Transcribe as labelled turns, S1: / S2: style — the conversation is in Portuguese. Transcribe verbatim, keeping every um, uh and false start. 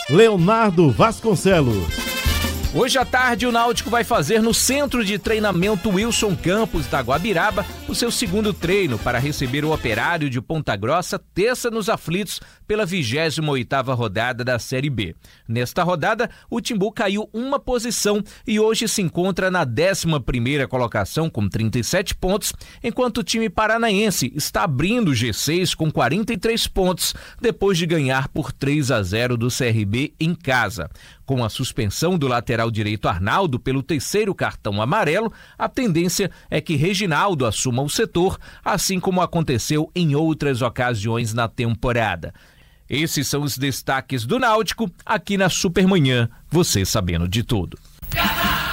S1: Leonardo Vasconcelos.
S2: Hoje à tarde, o Náutico vai fazer no Centro de Treinamento Wilson Campos da Guabiraba o seu segundo treino para receber o Operário de Ponta Grossa, terça nos aflitos, pela vigésima oitava rodada da Série B. Nesta rodada, o Timbu caiu uma posição e hoje se encontra na décima primeira colocação com trinta e sete pontos, enquanto o time paranaense está abrindo o G seis com quarenta e três pontos, depois de ganhar por três a zero do C R B em casa. Com a suspensão do lateral direito Arnaldo pelo terceiro cartão amarelo, a tendência é que Reginaldo assuma o setor, assim como aconteceu em outras ocasiões na temporada. Esses são os destaques do Náutico, aqui na Supermanhã, você sabendo de tudo.